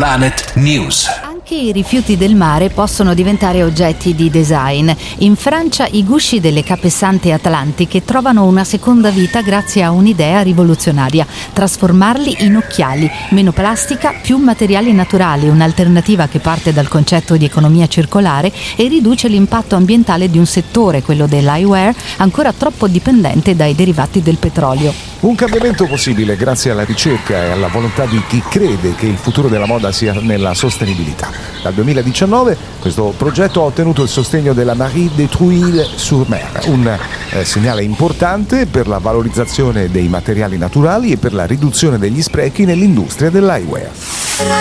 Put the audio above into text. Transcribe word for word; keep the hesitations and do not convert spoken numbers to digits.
Planet News. Anche i rifiuti del mare possono diventare oggetti di design. In Francia i gusci delle capesante atlantiche trovano una seconda vita grazie a un'idea rivoluzionaria: trasformarli in occhiali. Meno plastica, più materiali naturali, un'alternativa che parte dal concetto di economia circolare e riduce l'impatto ambientale di un settore, quello dell'eyewear, ancora troppo dipendente dai derivati del petrolio. Un cambiamento possibile grazie alla ricerca e alla volontà di chi crede che il futuro della moda sia nella sostenibilità. Dal duemiladiciannove questo progetto ha ottenuto il sostegno della Marie de Treuil-sur-Mer, un eh, segnale importante per la valorizzazione dei materiali naturali e per la riduzione degli sprechi nell'industria dell'eyewear.